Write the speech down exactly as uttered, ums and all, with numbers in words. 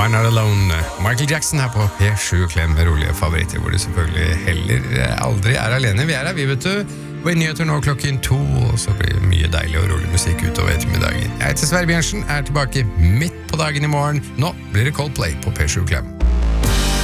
Why Not Alone. Michael Jackson her på P sju Klem med rolige favoritter, hvor du selvfølgelig heller aldri er alene. Vi er her, vi vet du. Og i nyheter nå klokken to, og så blir det mye deilig og rolig musikk utover ettermiddagen. Jeg heter Sverre Bjørnsen, er tilbake midt på dagen i morgen. Nå blir det Coldplay på P sju Klem.